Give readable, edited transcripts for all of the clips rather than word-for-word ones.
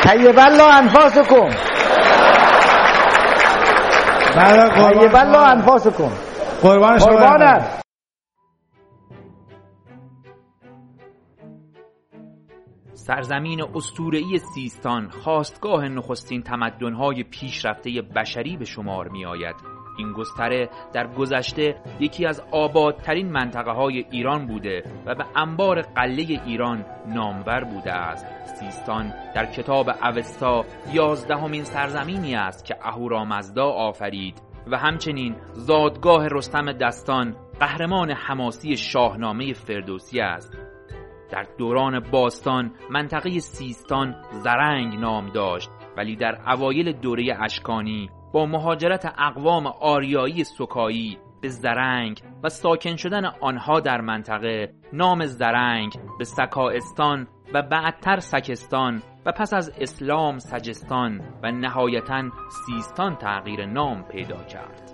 طیب الله انفاسکم. طیب الله انفاسکم. قربان شما. سرزمین اسطوره‌ای سیستان خاستگاه نخستین تمدن‌های پیشرفته بشری به شمار می‌آید. این گستره در گذشته یکی از آبادترین منطقه‌های ایران بوده و به انبار قلعه ایران نامور بوده است. سیستان در کتاب اوستا 11مین سرزمینی است که اهورامزدا آفرید و همچنین زادگاه رستم دستان، قهرمان حماسی شاهنامه فردوسی است. در دوران باستان منطقه سیستان زرنگ نام داشت، ولی در اوایل دوره اشکانی با مهاجرت اقوام آریایی سکایی به زرنگ و ساکن شدن آنها در منطقه، نام زرنگ به سکاستان و بعدتر سکستان و پس از اسلام سجستان و نهایتاً سیستان تغییر نام پیدا کرد.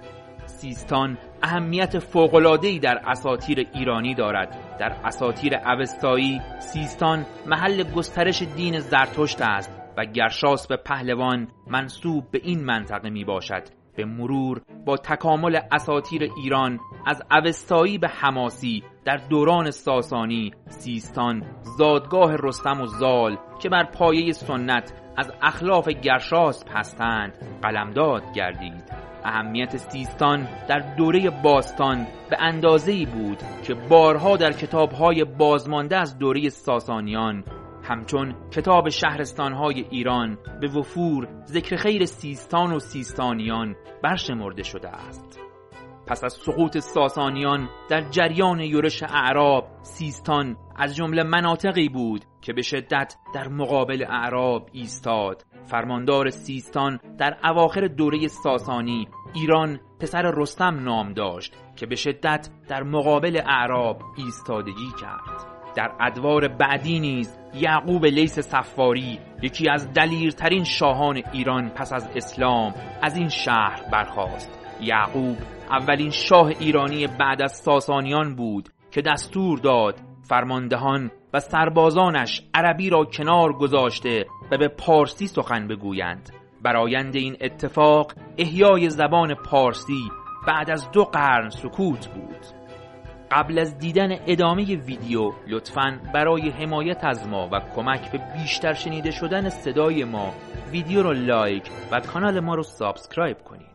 سیستان اهمیت فوق‌العاده‌ای در اساطیر ایرانی دارد. در اساطیر اوستایی سیستان محل گسترش دین زرتشت است و گرشاسب پهلوان منسوب به این منطقه می باشد. به مرور با تکامل اساطیر ایران از اوستایی به حماسی در دوران ساسانی، سیستان زادگاه رستم و زال که بر پایه سنت از اخلاف گرشاسب هستند قلمداد گردید. اهمیت سیستان در دوره باستان به اندازه‌ای بود که بارها در کتاب‌های بازمانده از دوره ساسانیان همچون کتاب شهرستان‌های ایران به وفور ذکر خیر سیستان و سیستانیان برشمرده شده است. پس از سقوط ساسانیان در جریان یورش اعراب، سیستان از جمله مناطقی بود که به شدت در مقابل اعراب ایستاد. فرماندار سیستان در اواخر دوره ساسانی ایران پسر رستم نام داشت که به شدت در مقابل اعراب ایستادگی کرد. در ادوار بعدی نیز یعقوب لیث صفاری، یکی از دلیرترین شاهان ایران پس از اسلام، از این شهر برخاست. یعقوب اولین شاه ایرانی بعد از ساسانیان بود که دستور داد فرماندهان و سربازانش عربی را کنار گذاشته و به پارسی سخن بگویند. برآیند این اتفاق احیای زبان پارسی بعد از 2 قرن سکوت بود. قبل از دیدن ادامه ویدیو لطفاً برای حمایت از ما و کمک به بیشتر شنیده شدن صدای ما ویدیو رو لایک و کانال ما رو سابسکرایب کنید.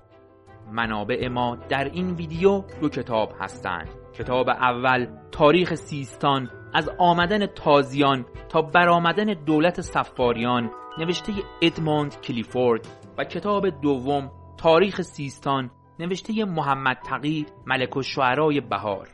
منابع ما در این ویدیو 2 کتاب هستند. کتاب اول تاریخ سیستان از آمدن تازیان تا برآمدن دولت صفاریان نوشته ادموند کلیفورد و کتاب دوم تاریخ سیستان نوشته محمد تقی ملک الشعرای بهار.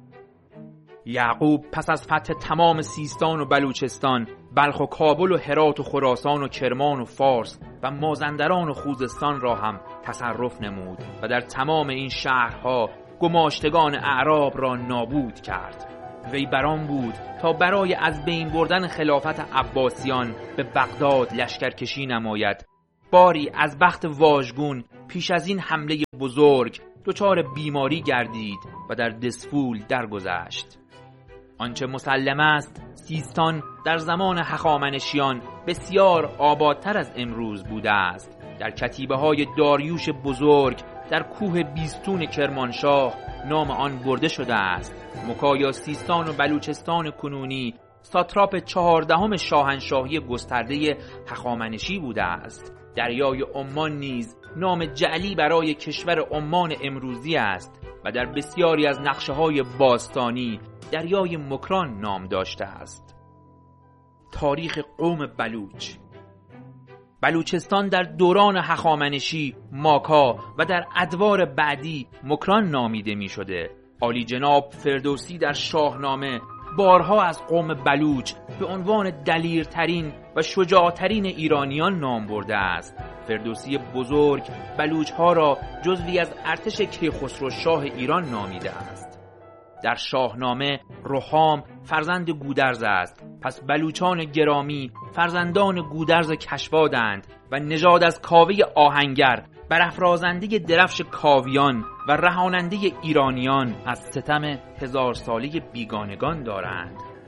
یعقوب پس از فتح تمام سیستان و بلوچستان، بلخ و کابل و هرات و خراسان و کرمان و فارس و مازندران و خوزستان را هم تصرف نمود و در تمام این شهرها گماشتگان اعراب را نابود کرد. وی بران بود تا برای از بین بردن خلافت عباسیان به بغداد لشکرکشی نماید. باری از بخت واژگون پیش از این حمله بزرگ دچار بیماری گردید و در دسفول درگذشت. آنچه مسلم است سیستان در زمان هخامنشیان بسیار آبادتر از امروز بوده است. در کتیبه های داریوش بزرگ در کوه بیستون کرمانشاه نام آن برده شده است. مکایا سیستان و بلوچستان کنونی ساتراپ 14 شاهنشاهی گسترده هخامنشی بوده است. دریای عمان نیز نام جعلی برای کشور عمان امروزی است و در بسیاری از نقشه‌های باستانی دریای مکران نام داشته است. تاریخ قوم بلوچ. بلوچستان در دوران هخامنشی ماکا و در ادوار بعدی مکران نامیده می شده. عالی جناب فردوسی در شاهنامه بارها از قوم بلوچ به عنوان دلیرترین و شجاعترین ایرانیان نام برده است. فردوسی بزرگ بلوچ ها را جزوی از ارتش کیخسرو شاه ایران نامیده است. در شاهنامه رخام فرزند گودرز است، پس بلوچان گرامی فرزندان گودرز کشوادند و نژاد از کاوه آهنگر برافرازنده درفش کاویان و رهاننده ایرانیان از ستم 1000 ساله بیگانگان دارند.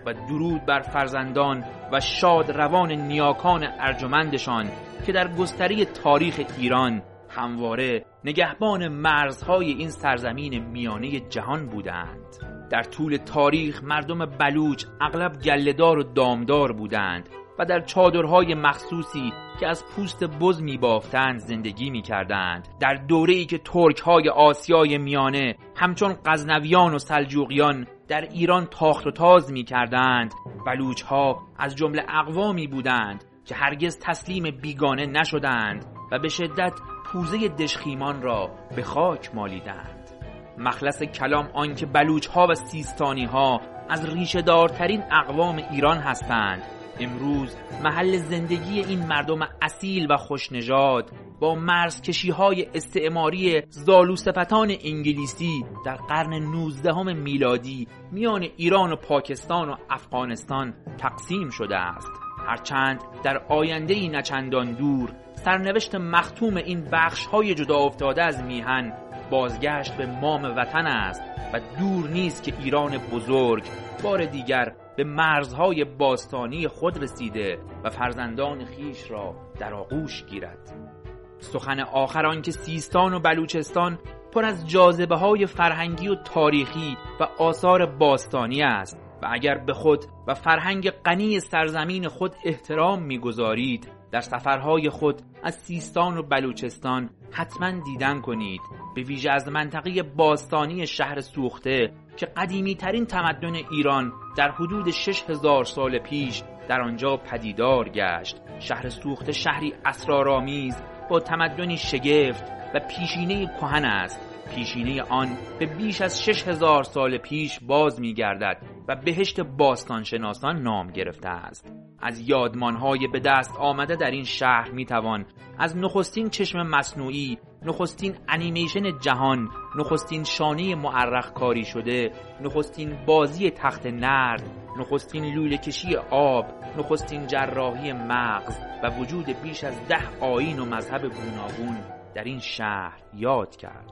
و درود بر فرزندان و شاد روان نیاکان ارجمندشان که در گستره تاریخ ایران همواره نگهبان مرزهای این سرزمین میانه جهان بودند. در طول تاریخ مردم بلوچ اغلب گله‌دار و دامدار بودند و در چادرهای مخصوصی که از پوست بز می‌بافتند زندگی می‌کردند. در دوره‌ای که ترک‌های آسیای میانه همچون غزنویان و سلجوقیان در ایران تاخت و تاز می‌کردند، بلوچ‌ها از جمله اقوامی بودند که هرگز تسلیم بیگانه نشدند و به شدت پوزه دژخیمان را به خاک مالیدند. مخلص کلام آن که بلوچ‌ها و سیستانی‌ها از ریشه دارترین اقوام ایران هستند، امروز محل زندگی این مردم اصیل و خوشنژاد با مرزکشی‌های استعماری زالوصفتان انگلیسی در قرن 19 میلادی میان ایران و پاکستان و افغانستان تقسیم شده است. هرچند در آینده‌ای نچندان دور سرنوشت مختوم این بخش‌های جدا افتاده از میهن بازگشت به مام وطن است و دور نیست که ایران بزرگ بار دیگر به مرزهای باستانی خود رسیده و فرزندان خیش را در آغوش گیرد. سخن آخر آن که سیستان و بلوچستان پر از جاذبه‌های فرهنگی و تاریخی و آثار باستانی است و اگر به خود و فرهنگ غنی سرزمین خود احترام می‌گذارید، در سفرهای خود از سیستان و بلوچستان حتما دیدن کنید، به ویژه از منطقه باستانی شهر سوخته که قدیمی ترین تمدن ایران در حدود 6000 سال پیش در آنجا پدیدار گشت. شهر سوخته شهری اسرارآمیز با تمدنی شگفت و پیشینه کهن است. پیشینه آن به بیش از 6000 سال پیش باز می گردد و بهشت باستانشناسان نام گرفته است. از یادمانهای به دست آمده در این شهر می توان از نخستین چشم مصنوعی، نخستین انیمیشن جهان، نخستین شانه معرق کاری شده، نخستین بازی تخت نرد، نخستین لوله کشی آب، نخستین جراحی مغز و وجود بیش از 10 آیین و مذهب گوناگون در این شهر یاد کرد.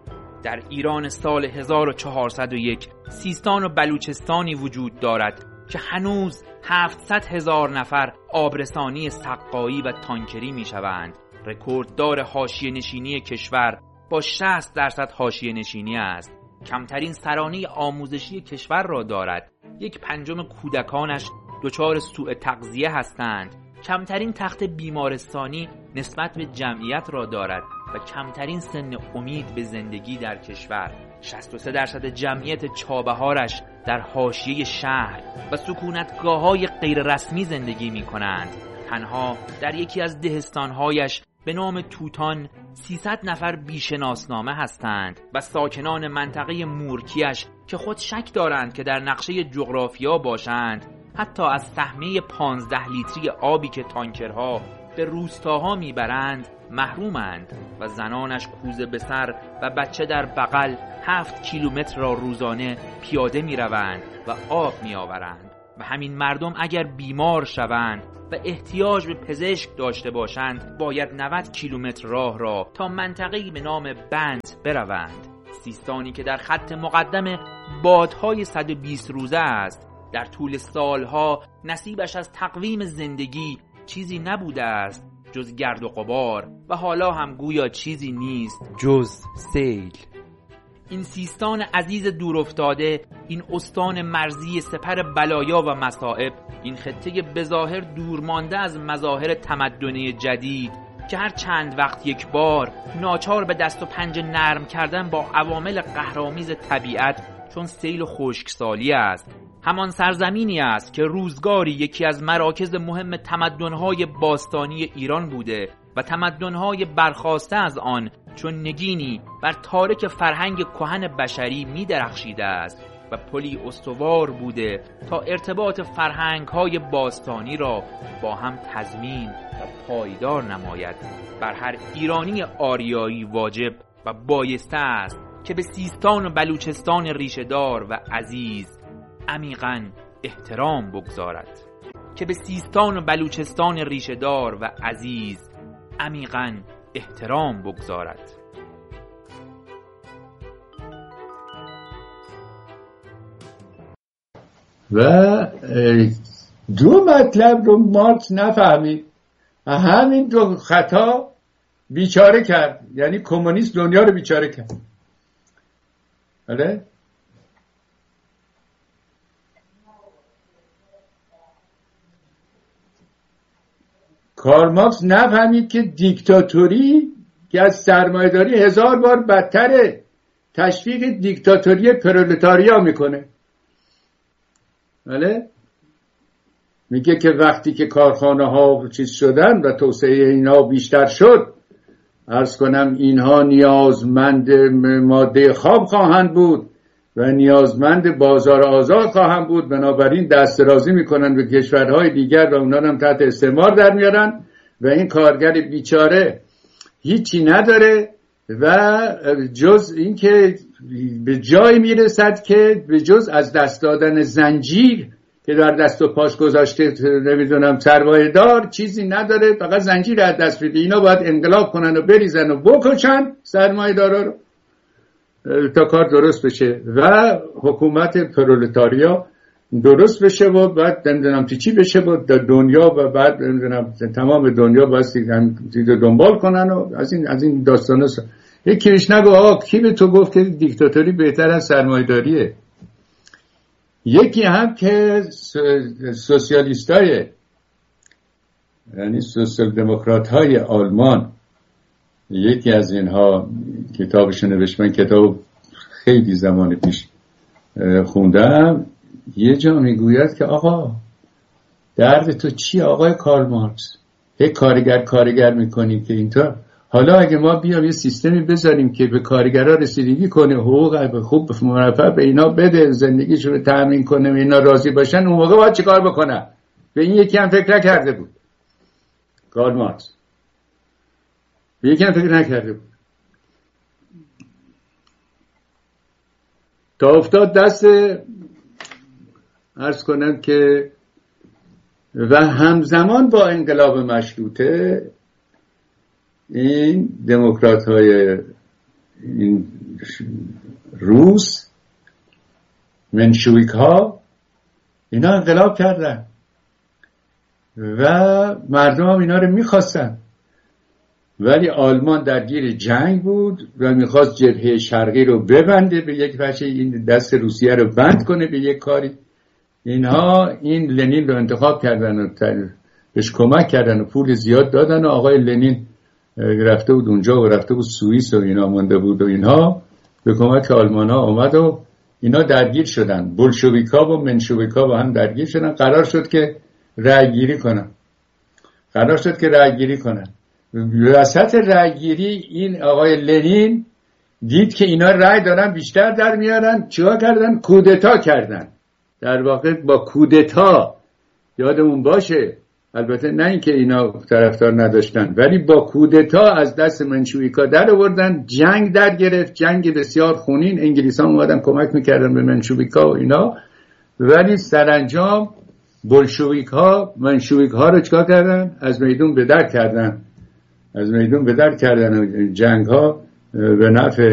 در ایران سال 1401 سیستان و بلوچستانی وجود دارد که هنوز 700,000 نفر آبرسانی سقایی و تانکری می شوند. رکورددار حاشیه نشینی کشور با 60% حاشیه نشینی است. کمترین سرانه آموزشی کشور را دارد. 1/5 کودکانش دچار سوء تغذیه هستند. کمترین تخت بیمارستانی نسبت به جمعیت را دارد و کمترین سن امید به زندگی در کشور. 63% جمعیت چابهارش در حاشیه شهر و سکونتگاه‌های غیر رسمی زندگی می‌کنند. تنها در یکی از دهستان‌هایش به نام توتان 300 نفر بیشناسنامه هستند و ساکنان منطقه مورکیش که خود شک دارند که در نقشه جغرافیا باشند، حتی از سهمیه 15 لیتری آبی که تانکرها به روستاها میبرند محرومند و زنانش کوزه به سر و بچه در بغل 7 کیلومتر را روزانه پیاده میروند و آب میآورند. و همین مردم اگر بیمار شوند و احتیاج به پزشک داشته باشند باید 90 کیلومتر راه را تا منطقه‌ای به نام بنت بروند. سیستانی که در خط مقدم بادهای 120 روزه است، در طول سالها نصیبش از تقویم زندگی چیزی نبوده است جز گرد و غبار و حالا هم گویا چیزی نیست جز سیل. این سیستان عزیز دورافتاده، این استان مرزی سپر بلایا و مصائب، این خطه بظاهر دورمانده از مظاهر تمدنی جدید که هر چند وقت یک بار ناچار به دست و پنجه نرم کردن با عوامل قهرآمیز طبیعت چون سیل و خشکسالی است. همان سرزمینی است که روزگاری یکی از مراکز مهم تمدن‌های باستانی ایران بوده و تمدن‌های برخاسته از آن چون نگینی بر تارک فرهنگ کهن بشری می درخشیده است و پلی استوار بوده تا ارتباط فرهنگ‌های باستانی را با هم تضمین و پایدار نماید. بر هر ایرانی آریایی واجب و بایسته است که به سیستان و بلوچستان ریشه‌دار و عزیز عمیقاً احترام بگذارد. که به سیستان و بلوچستان ریشه‌دار و عزیز عمیقاً احترام بگذارد. و دو مطلب رو مارکس نفهمید، همین دو خطا بیچاره کرد، یعنی کمونیست دنیا رو بیچاره کرد. بله؟ کارل مارکس نفهمید که دیکتاتوری که از سرمایه‌داری 1000 بار بدتره، تشویق دیکتاتوری پرولتاریا میکنه. بله؟ میگه که وقتی که کارخانه ها چیز شدن و توسعه اینا بیشتر شد، عرض کنم اینها نیازمند ماده خام خواهند بود و نیازمند بازار آزاد خواهند بود، بنابراین دست درازی میکنن به کشورهای دیگر و اونا هم تحت استعمار در میارن و این کارگر بیچاره هیچی نداره و جز این که به جای میرسد که به جز از دست دادن زنجیر که در دست و پاش گذاشته نمیدونم سرمایه دار چیزی نداره، فقط زنجیر از دست بده. اینا باید انقلاب کنن و بریزن و بکشن سرمایه دارا رو تا کار درست بشه و حکومت پرولتاریا درست بشه و بعد نمیدونم چی بشه و دنیا و بعد نمیدونم تمام دنیا باید دنبال کنن و از این داستانا. یکی بهش نگو آقا کی به تو گفت که دیکتاتوری بهتر از سرمایه‌داریه؟ یکی هم که سوسیالیستای یعنی سوسیال دموکرات های آلمان، یکی از اینها کتابش نوشت، من کتاب خیلی زمان پیش خوندم، یه جا میگوید که آقا درد تو چی آقای کارل مارکس؟ هی کارگر میکنی که اینطور. حالا اگه ما بیام یه سیستمی بذاریم که به کارگرها رسیدگی کنه، حقوق خوب مرفع به اینا بده، زندگیشون رو تأمین کنه و اینا راضی باشن، اون موقع باید چه کار بکنن؟ به این یکی هم فکر نکرده بود کارل مارکس، به یکی هم فکر نکرده بود تا افتاد دست عرض کنم که و همزمان با انقلاب مشروطه این دموکرات های این روس منشویک ها اینا انقلاب کردن و مردم هم اینا رو میخواستن، ولی آلمان درگیر جنگ بود و میخواست جبهه شرقی رو ببنده به یک وجه، این دست روسیه رو بند کنه به یک کاری. اینها این لنین رو انتخاب کردن و بهش کمک کردن و پول زیاد دادن و آقای لنین رفته بود اونجا و رفته بود سوئیس و اینا مونده بود و اینها به کمک آلمان ها اومد و اینا درگیر شدن. بولشویکا و منشویکا با هم درگیر شدن. قرار شد که رأی گیری کنن. وسط رأی گیری این آقای لنین دید که اینا رأی دارن بیشتر در میارن، چیکار کردن؟ کودتا کردن. در واقع با کودتا، یادمون باشه، البته نه اینکه اینا طرفدار نداشتن، ولی با کودتا از دست منشویکا در آوردن، جنگ در گرفت، جنگ بسیار خونین. انگلیسان اومدن کمک میکردن به منشویکا و اینا، ولی سرانجام بولشویک ها منشویک ها رو چیکار کردن؟ از میدون به در کردن و جنگ ها به نفع